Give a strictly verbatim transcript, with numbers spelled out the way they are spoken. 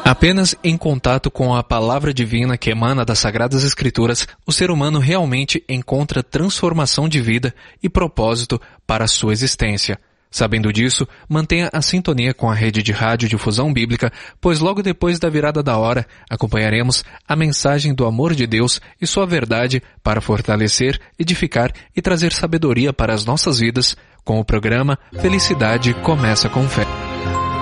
Apenas em contato com a palavra divina que emana das Sagradas Escrituras, o ser humano realmente encontra transformação de vida e propósito para a sua existência. Sabendo disso, mantenha a sintonia com a rede de rádio Difusão Bíblica, pois logo depois da virada da hora, acompanharemos a mensagem do amor de Deus e sua verdade para fortalecer, edificar e trazer sabedoria para as nossas vidas, com o programa Felicidade Começa com Fé.